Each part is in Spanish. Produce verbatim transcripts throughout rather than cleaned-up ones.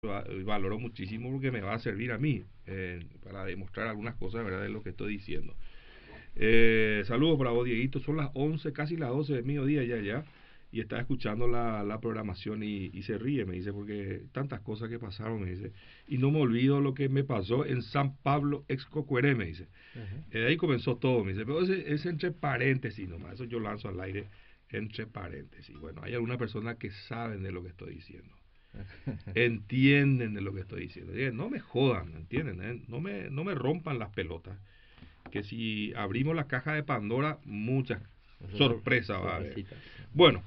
valoro muchísimo porque me va a servir a mí eh, para demostrar algunas cosas, ¿verdad?, de lo que estoy diciendo. Eh, saludos para vos, Dieguito. Son las once, casi las doce del mediodía ya, ya. Y está escuchando la, la programación y, y se ríe, me dice, porque tantas cosas que pasaron, me dice. Y no me olvido lo que me pasó en San Pablo, ex Cocueré, me dice. Ujú. Eh, ahí comenzó todo, me dice. Pero ese es entre paréntesis nomás. Eso yo lanzo al aire entre paréntesis. Bueno, hay algunas personas que saben de lo que estoy diciendo, entienden de lo que estoy diciendo. Digan, no me jodan, ¿entienden? ¿Eh? No me, no me rompan las pelotas. Que si abrimos la caja de Pandora, muchas Esas sor- sorpresas va a haber. sorpresitas. Bueno,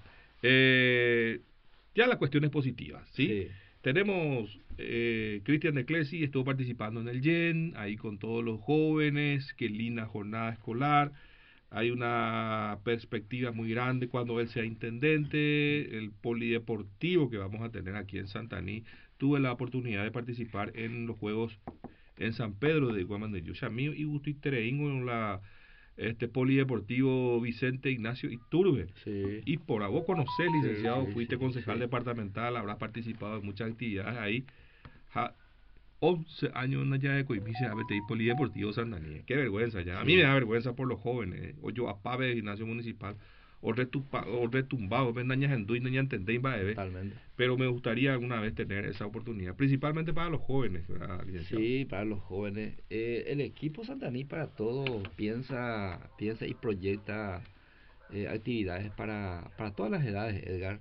eh, ya la cuestión es positiva, ¿sí? Sí, Tenemos eh, Cristian de Clesi, estuvo participando en el Y E N, ahí con todos los jóvenes, qué linda jornada escolar. Hay una perspectiva muy grande cuando él sea intendente, el polideportivo que vamos a tener aquí en Santaní. Tuve la oportunidad de participar en los Juegos en San Pedro de Guamandello. Mío y Gusto y Tereingo en la este polideportivo Vicente Ignacio Iturbe. sí, Y por a vos conocés, sí, licenciado, sí, fuiste sí, concejal sí. departamental, habrás participado en muchas actividades ahí. Ja, once años en allá de Coipicia, A B T I Polideportivo Santaní. Qué vergüenza ya. A mí me Sí, da vergüenza por los jóvenes. eh. O yo, apabe de gimnasio municipal, o, retupa, o retumbado, ven dañas en y dañas entendéis, va a ver. totalmente. Pero me gustaría alguna vez tener esa oportunidad, principalmente para los jóvenes, ¿verdad, licenciado? Sí, para los jóvenes. Eh, el equipo Santaní para todo piensa, piensa y proyecta eh, actividades para, para todas las edades, Edgar.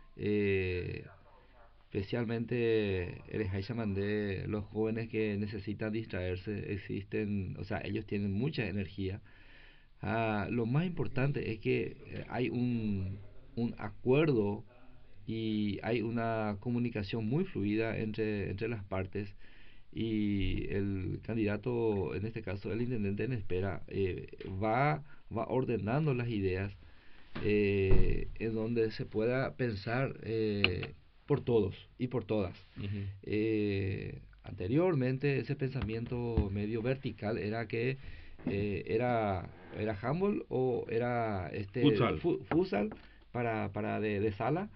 Eh, Especialmente el Jaiza Mandé, los jóvenes que necesitan distraerse, existen, o sea, ellos tienen mucha energía. Ah, lo más importante es que eh, hay un, un acuerdo y hay una comunicación muy fluida entre, entre las partes y el candidato, en este caso el intendente en espera, eh, va, va ordenando las ideas eh, en donde se pueda pensar eh, por todos y por todas. Ujú. Eh, anteriormente ese pensamiento medio vertical era que eh, era era handball o era este Futsal. fu- futsal para, para de, de sala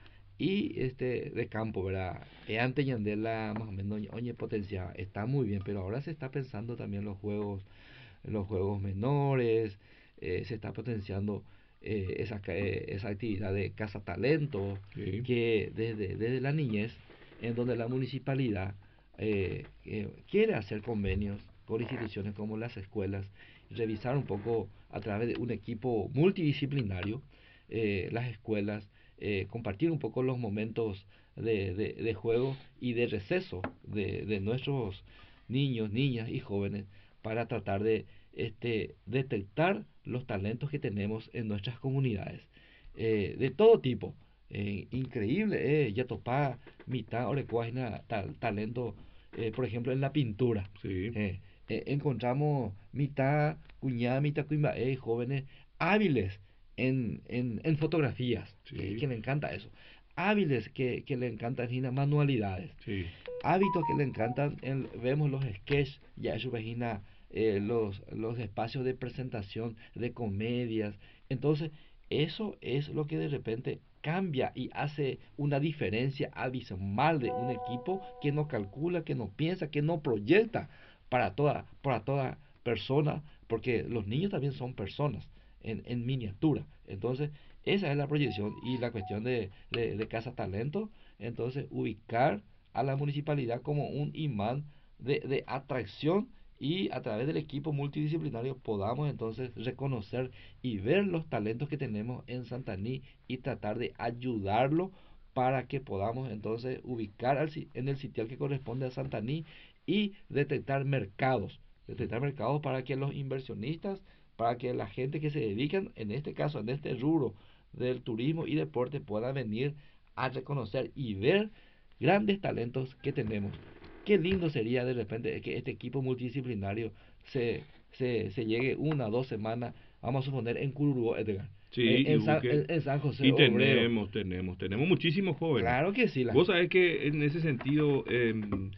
y este de campo, ¿verdad? Eh, antes la más o menos oye potencia está muy bien, pero ahora se está pensando también los juegos los juegos menores, eh, se está potenciando eh, esa, eh, esa actividad de talento Sí. que desde, desde la niñez, en donde la municipalidad eh, eh, quiere hacer convenios con instituciones como las escuelas, revisar un poco a través de un equipo multidisciplinario eh, las escuelas, eh, compartir un poco los momentos de, de, de juego y de receso de, de nuestros niños, niñas y jóvenes para tratar de este, detectar los talentos que tenemos en nuestras comunidades, eh, de todo tipo. Eh, increíble, eh, ya topa mitad orecuaina tal, talento, eh, por ejemplo, en la pintura. Sí. Eh, eh, encontramos mitad cuñada, mitad cuimba, eh, jóvenes hábiles en, en, en fotografías, que, Sí. que le encanta eso. Hábiles que, que le encantan las manualidades, Sí. hábitos que le encantan, en- vemos los sketches, ya eso vagina, eh, los, los espacios de presentación de comedias. Entonces, eso es lo que de repente cambia y hace una diferencia abismal de un equipo que no calcula, que no piensa, que no proyecta para toda, para toda persona, porque los niños también son personas en, en miniatura. Entonces, esa es la proyección y la cuestión de, de, de Casa Talento. Entonces, ubicar a la municipalidad como un imán de, de atracción y a través del equipo multidisciplinario podamos entonces reconocer y ver los talentos que tenemos en Santaní y tratar de ayudarlo para que podamos entonces ubicar al, en el sitial que corresponde a Santaní y detectar mercados, detectar mercados para que los inversionistas, para que la gente que se dedican, en este caso, en este rubro del turismo y deporte, pueda venir a reconocer y ver grandes talentos que tenemos. Qué lindo sería de repente que este equipo multidisciplinario se, se, se llegue una o dos semanas, vamos a suponer, en Cururú, Edgar, eh, Sí, y en, San, busque. en, en San José Y Obrero. tenemos, tenemos, tenemos muchísimos jóvenes. Claro que sí, la, Vos sabés que en ese sentido, eh,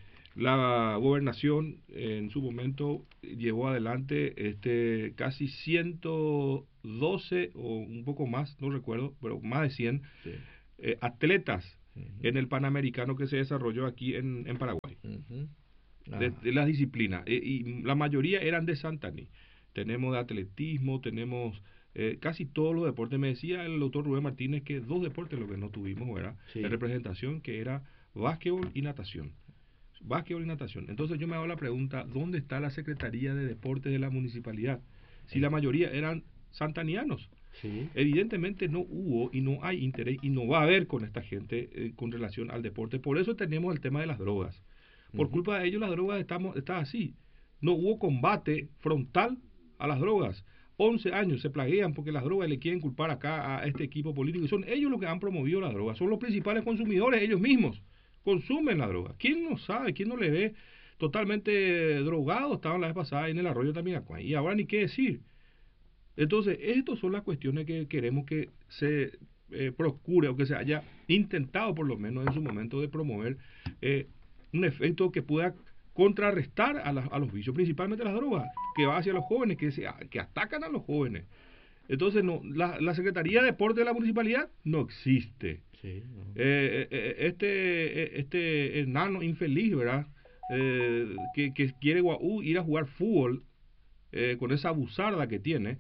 la gobernación en su momento llevó adelante este casi ciento doce o un poco más, no recuerdo, pero más de cien sí, eh, atletas uh-huh. en el Panamericano que se desarrolló aquí en, en Paraguay. Uh-huh. Ah. De, de las disciplinas. Y, y la mayoría eran de Santani. Tenemos de atletismo, tenemos eh, casi todos los deportes. Me decía el doctor Rubén Martínez que dos deportes lo que no tuvimos era sí. de representación, que era básquetbol y natación. Básquetbol y natación. Entonces yo me hago la pregunta, ¿dónde está la Secretaría de Deportes de la Municipalidad? Si sí. la mayoría eran santanianos. Sí. Evidentemente no hubo y no hay interés y no va a haber con esta gente eh, con relación al deporte. Por eso tenemos el tema de las drogas. Por uh-huh. culpa de ellos las drogas estamos, está así. No hubo combate frontal a las drogas. once años se plaguean porque las drogas le quieren culpar acá a este equipo político. Y son ellos los que han promovido las drogas. Son los principales consumidores, ellos mismos. Consumen la droga. ¿Quién no sabe? ¿Quién no le ve totalmente drogado? Estaban la vez pasada en el arroyo también. Y ahora ni qué decir. Entonces, estas son las cuestiones que queremos que se eh, procure o que se haya intentado por lo menos en su momento de promover eh, un efecto que pueda contrarrestar a, la, a los vicios, principalmente las drogas, que va hacia los jóvenes, que, se, que atacan a los jóvenes. Entonces, no, la, la Secretaría de Deporte de la Municipalidad no existe. Sí, no. Eh, eh, este este enano infeliz, ¿verdad? Eh, que, que quiere uh, ir a jugar fútbol eh, con esa buzarda que tiene,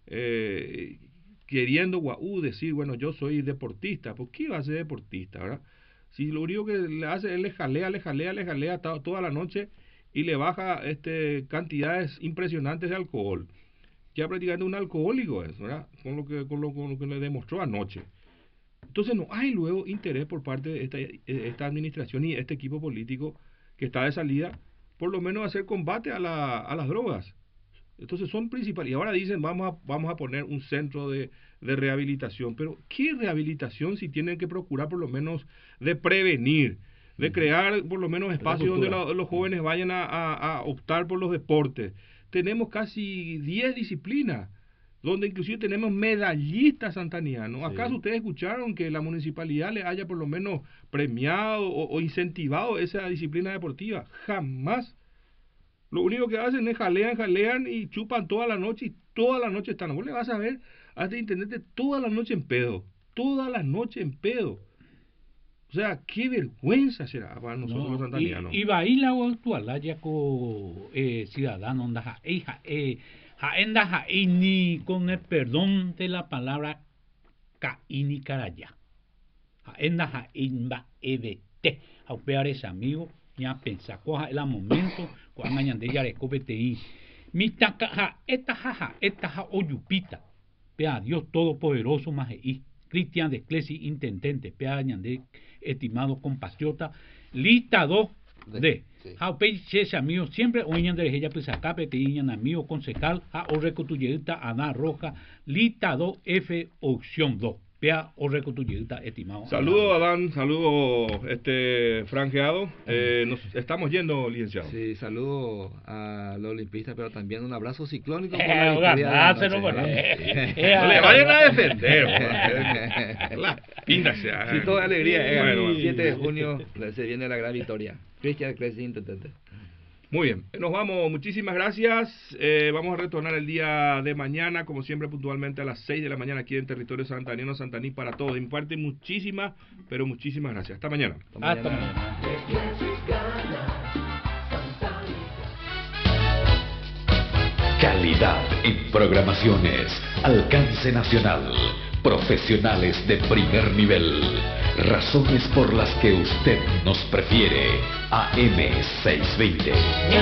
eh, queriendo uh, decir, bueno, yo soy deportista. ¿Por qué iba a ser deportista, verdad? Si lo único que le hace es le jalea, le jalea, le jalea toda la noche y le baja este cantidades impresionantes de alcohol. Ya prácticamente un alcohólico es, ¿verdad? Con lo que, con lo, con lo que le demostró anoche. Entonces no hay luego interés por parte de esta, esta administración y este equipo político que está de salida, por lo menos hacer combate a, la, a las drogas. Entonces son principales. Y ahora dicen, vamos a, vamos a poner un centro de, de rehabilitación. Pero ¿qué rehabilitación si tienen que procurar por lo menos de prevenir, de crear por lo menos espacios donde la, los jóvenes vayan a, a, a optar por los deportes? Tenemos casi diez disciplinas, donde inclusive tenemos medallistas santanianos. Sí. ¿Acaso ustedes escucharon que la municipalidad le haya por lo menos premiado o, o incentivado esa disciplina deportiva? Jamás. Lo único que hacen es jalean, jalean y chupan toda la noche y toda la noche están. Vos le vas a ver a este intendente toda la noche en pedo. Toda la noche en pedo. O sea, qué vergüenza será para nosotros no, los santanianos. Y va a ir la actual ya con eh, ciudadanos, hija, eh, jaenda jaini, con el perdón de la palabra caini caraya. Jaenda jaimba ebete. A ustedes amigos, ya pensa, coja el momento, cuando hayan de ya recópete y mi taca, esta jaja, esta ja oyupita. Pea Dios Todopoderoso, majeí. Cristian de Clesi, intendente, pea de estimado compatriota, lista dos de Jaupe Chese amigo, siempre oñan de ella pues acá petiñan amigo concejal a o recotuyeta Ana Roja, lista dos F opción dos. Pea o recotuyeta estimado. Saludo Adán, saludo este franjeado. Eh, nos estamos yendo, licenciado. Sí, saludo a los olimpistas, pero también un abrazo ciclónico por eh, la victoria de no, eh, eh, no le vayan a defender. La pinta sea. Sí, toda alegría. Eh, bueno, el siete de junio se viene la gran victoria. Cristian Clesi, intendente. Muy bien, nos vamos, muchísimas gracias. Eh, vamos a retornar el día de mañana, como siempre, puntualmente a las seis de la mañana aquí en territorio santaniano, Santaní para todos. De mi parte, muchísimas, pero muchísimas gracias. Hasta mañana. Hasta mañana. Calidad en programaciones, alcance nacional, profesionales de primer nivel. Razones por las que usted nos prefiere. A M seiscientos veinte.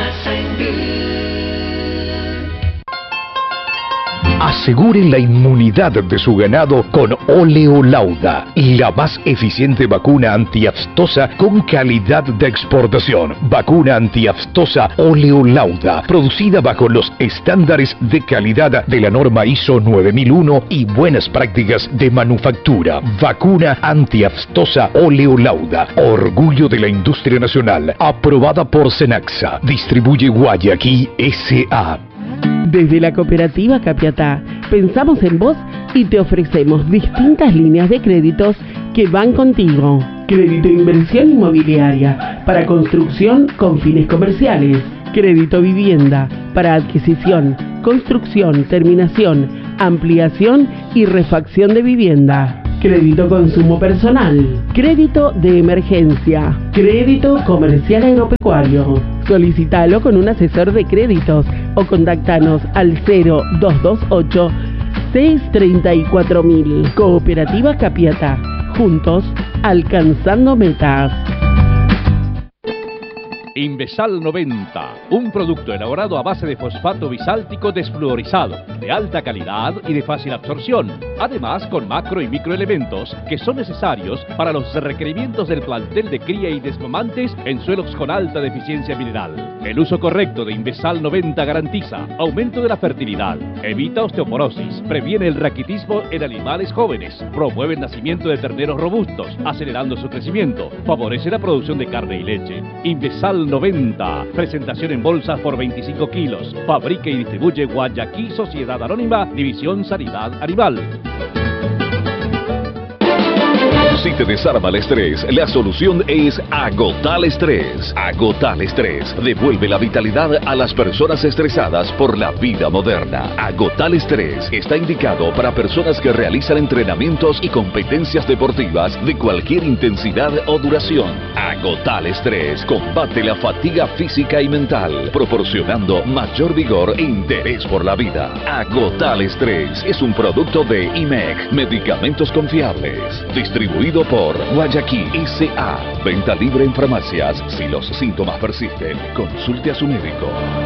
Aseguren la inmunidad de su ganado con Oleo Lauda, la más eficiente vacuna antiaftosa con calidad de exportación. Vacuna antiaftosa Oleo Lauda, producida bajo los estándares de calidad de la norma I S O nueve mil uno y buenas prácticas de manufactura. Vacuna antiaftosa Oleo Lauda, orgullo de la industria nacional, aprobada por Senaxa. Distribuye Guayaquil S A Desde la cooperativa Capiatá, pensamos en vos y te ofrecemos distintas líneas de créditos que van contigo. Crédito de inversión inmobiliaria para construcción con fines comerciales. Crédito vivienda para adquisición, construcción, terminación, ampliación y refacción de vivienda. crédito consumo personal, crédito de emergencia, crédito comercial agropecuario. Solicítalo con un asesor de créditos o contactanos al cero dos dos ocho, seis tres cuatro mil. Cooperativa Capiatá, juntos alcanzando metas. Invesal noventa, un producto elaborado a base de fosfato bisáltico desfluorizado, de alta calidad y de fácil absorción, además con macro y microelementos que son necesarios para los requerimientos del plantel de cría y desmamantes en suelos con alta deficiencia mineral. El uso correcto de Invesal noventa garantiza aumento de la fertilidad, evita osteoporosis, previene el raquitismo en animales jóvenes, promueve el nacimiento de terneros robustos, acelerando su crecimiento, favorece la producción de carne y leche. Invesal noventa, presentación en bolsas por veinticinco kilos, fabrica y distribuye Guayaquil Sociedad Anónima, División Sanidad Animal. Si te desarma el estrés, la solución es Agotal Estrés. Agotal Estrés devuelve la vitalidad a las personas estresadas por la vida moderna. Agotal Estrés está indicado para personas que realizan entrenamientos y competencias deportivas de cualquier intensidad o duración. Agotal Estrés combate la fatiga física y mental, proporcionando mayor vigor e interés por la vida. Agotal Estrés es un producto de I M E C, Medicamentos Confiables, distribuido por Guayaquil S A Venta libre en farmacias. Si los síntomas persisten, consulte a su médico.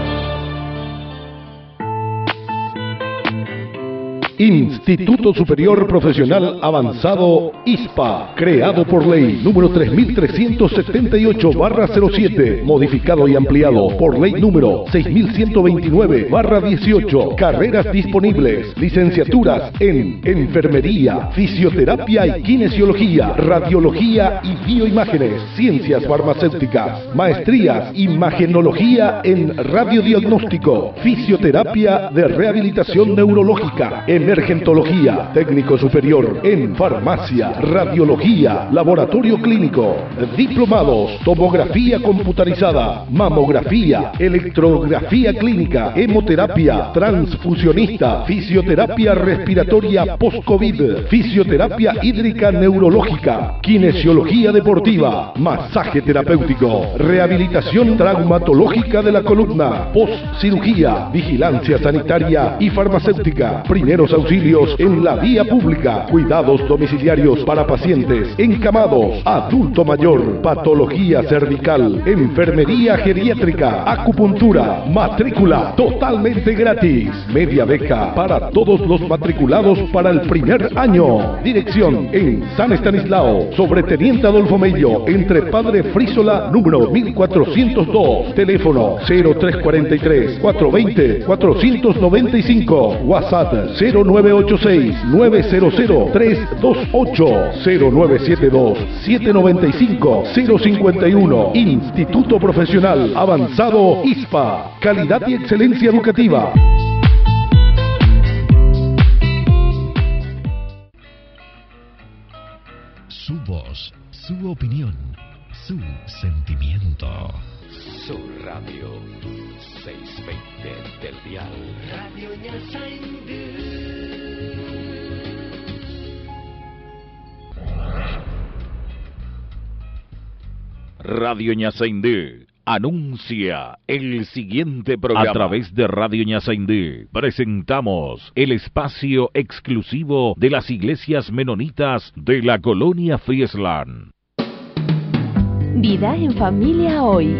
Instituto Superior Profesional Avanzado I S P A, creado por ley número tres mil trescientos setenta y ocho barra cero siete, modificado y ampliado por ley número seis mil ciento veintinueve barra dieciocho. Carreras disponibles: licenciaturas en enfermería, fisioterapia y kinesiología, radiología y bioimágenes, ciencias farmacéuticas, maestrías, imagenología en radiodiagnóstico, fisioterapia de rehabilitación neurológica, emergentología, técnico superior en farmacia, radiología, laboratorio clínico, diplomados, tomografía computarizada, mamografía, electrografía clínica, hemoterapia, transfusionista, fisioterapia respiratoria post-COVID, fisioterapia hídrica neurológica, kinesiología deportiva, masaje terapéutico, rehabilitación traumatológica de la columna, post-cirugía, vigilancia sanitaria y farmacéutica, primeros auxilios en la vía pública, cuidados domiciliarios para pacientes encamados, adulto mayor, patología cervical, enfermería geriátrica, acupuntura, matrícula totalmente gratis, media beca para todos los matriculados para el primer año. Dirección en San Estanislao, sobre Teniente Adolfo Mello, entre Padre Frísola número mil cuatrocientos dos, teléfono cero tres cuatro tres, cuatro dos cero, cuatro nueve cinco, WhatsApp cero nueve ocho seis, nueve cero cero, tres dos ocho, cero nueve siete dos, siete nueve cinco, cero cinco uno. Instituto Profesional Avanzado I S P A, calidad y excelencia educativa. Su voz, su opinión, su sentimiento. Su radio seiscientos veinte del dial. Radio Radio Ñasaindú anuncia el siguiente programa. A través de Radio Ñasaindú presentamos el espacio exclusivo de las iglesias menonitas de la colonia Friesland. Vida en familia hoy.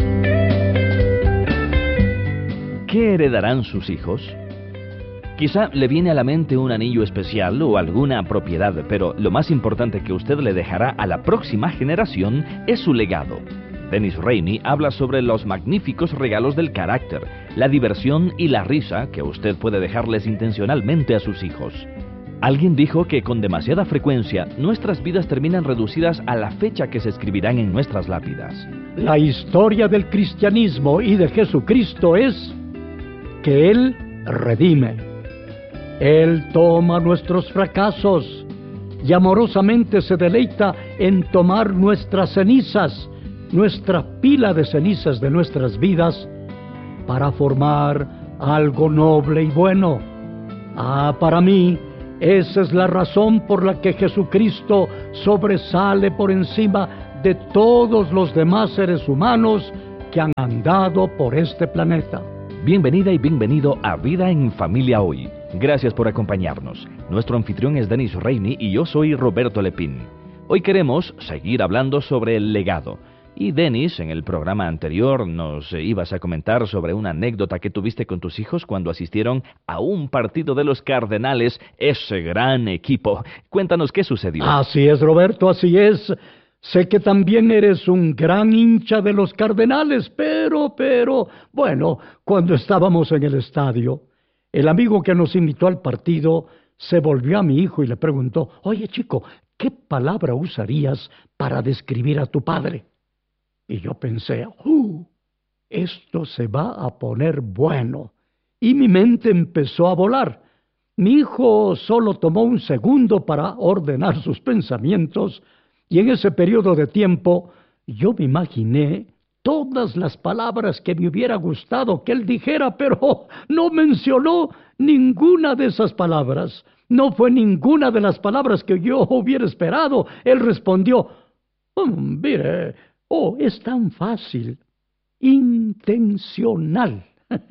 ¿Qué heredarán sus hijos? Quizá le viene a la mente un anillo especial o alguna propiedad, pero lo más importante que usted le dejará a la próxima generación es su legado. Dennis Rainey habla sobre los magníficos regalos del carácter, la diversión y la risa que usted puede dejarles intencionalmente a sus hijos. Alguien dijo que con demasiada frecuencia nuestras vidas terminan reducidas a la fecha que se escribirán en nuestras lápidas. La historia del cristianismo y de Jesucristo es que Él redime. Él toma nuestros fracasos y amorosamente se deleita en tomar nuestras cenizas, nuestra pila de cenizas de nuestras vidas, para formar algo noble y bueno. Ah, para mí, Esa es la razón por la que Jesucristo sobresale por encima de todos los demás seres humanos que han andado por este planeta. Bienvenida y bienvenido a Vida en Familia Hoy. Gracias por acompañarnos. Nuestro anfitrión es Denis Reini y yo soy Roberto Lepín. Hoy queremos seguir hablando sobre el legado. Y Denis, en el programa anterior nos ibas a comentar sobre una anécdota que tuviste con tus hijos cuando asistieron a un partido de los Cardenales, ese gran equipo. Cuéntanos qué sucedió. Así es, Roberto, así es. Sé que también eres un gran hincha de los Cardenales, pero, pero, bueno, cuando estábamos en el estadio, el amigo que nos invitó al partido se volvió a mi hijo y le preguntó: oye, chico, ¿qué palabra usarías para describir a tu padre? Y yo pensé, uh, esto se va a poner bueno. Y mi mente empezó a volar. Mi hijo solo tomó un segundo para ordenar sus pensamientos, y en ese periodo de tiempo yo me imaginé todas las palabras que me hubiera gustado que él dijera, pero no mencionó ninguna de esas palabras. No fue ninguna de las palabras que yo hubiera esperado. Él respondió: oh, mire, oh, es tan fácil. Intencional.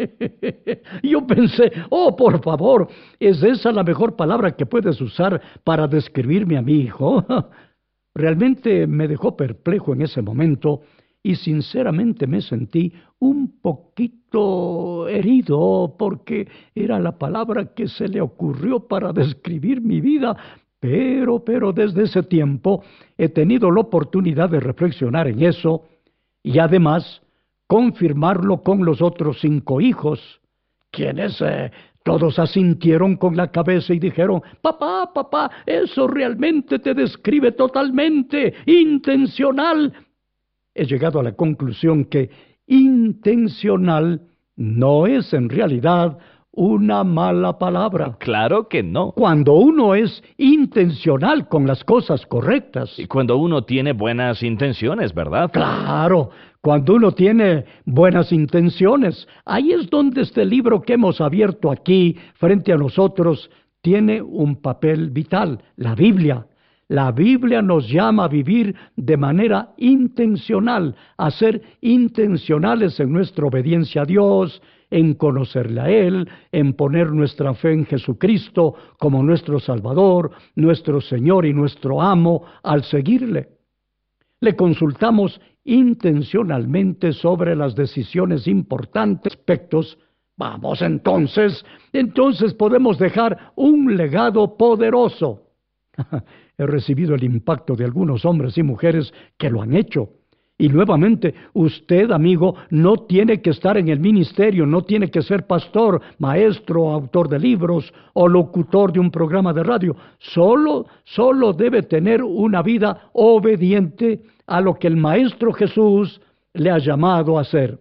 Yo pensé, oh, por favor, ¿es esa la mejor palabra que puedes usar para describirme a mi hijo? Realmente me dejó perplejo en ese momento y sinceramente me sentí un poquito herido porque era la palabra que se le ocurrió para describir mi vida. Pero, pero desde ese tiempo he tenido la oportunidad de reflexionar en eso y además confirmarlo con los otros cinco hijos, quienes eh, todos asintieron con la cabeza y dijeron: papá, papá, eso realmente te describe totalmente, intencional. He llegado a la conclusión que intencional no es en realidad una mala palabra. Claro que no. Cuando uno es intencional con las cosas correctas. Y cuando uno tiene buenas intenciones, ¿verdad? Claro, cuando uno tiene buenas intenciones. Ahí es donde este libro que hemos abierto aquí frente a nosotros tiene un papel vital, la Biblia. La Biblia nos llama a vivir de manera intencional, a ser intencionales en nuestra obediencia a Dios, en conocerle a Él, en poner nuestra fe en Jesucristo como nuestro Salvador, nuestro Señor y nuestro Amo al seguirle. Le consultamos intencionalmente sobre las decisiones importantes, aspectos. Vamos entonces, entonces podemos dejar un legado poderoso. He recibido el impacto de algunos hombres y mujeres que lo han hecho. Y nuevamente, usted, amigo, no tiene que estar en el ministerio, no tiene que ser pastor, maestro, autor de libros o locutor de un programa de radio. Solo, solo debe tener una vida obediente a lo que el Maestro Jesús le ha llamado a hacer.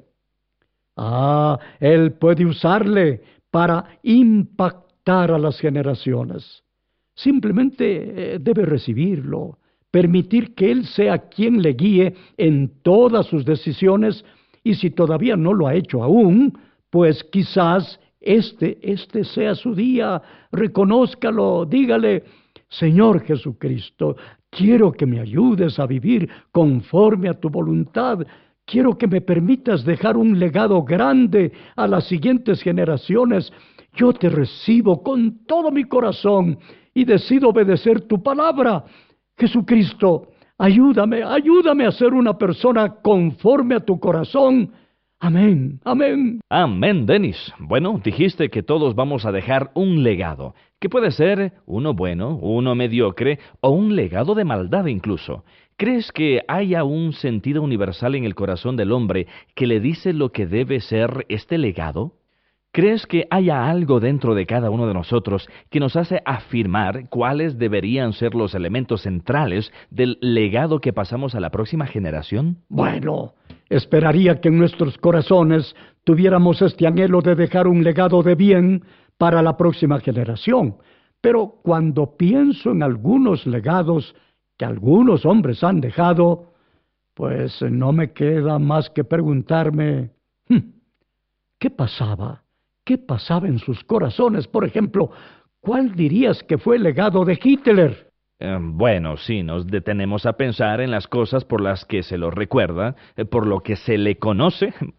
Ah, Él puede usarle para impactar a las generaciones. Simplemente eh, debe recibirlo, permitir que Él sea quien le guíe en todas sus decisiones, y si todavía no lo ha hecho aún, pues quizás este, este sea su día. Reconózcalo, dígale: Señor Jesucristo, quiero que me ayudes a vivir conforme a tu voluntad. Quiero que me permitas dejar un legado grande a las siguientes generaciones. Yo te recibo con todo mi corazón y decido obedecer tu palabra. Jesucristo, ayúdame, ayúdame a ser una persona conforme a tu corazón. Amén, amén. Amén, Denis. Bueno, dijiste que todos vamos a dejar un legado, que puede ser uno bueno, uno mediocre o un legado de maldad incluso. ¿Crees que haya un sentido universal en el corazón del hombre que le dice lo que debe ser este legado? ¿Crees que haya algo dentro de cada uno de nosotros que nos hace afirmar cuáles deberían ser los elementos centrales del legado que pasamos a la próxima generación? Bueno, esperaría que en nuestros corazones tuviéramos este anhelo de dejar un legado de bien para la próxima generación. Pero cuando pienso en algunos legados que algunos hombres han dejado, pues no me queda más que preguntarme, ¿qué pasaba? ¿Qué pasaba en sus corazones? Por ejemplo, ¿Cuál dirías que fue el legado de Hitler? Eh, bueno, si nos detenemos a pensar en las cosas por las que se lo recuerda, eh, por lo que se le conoce,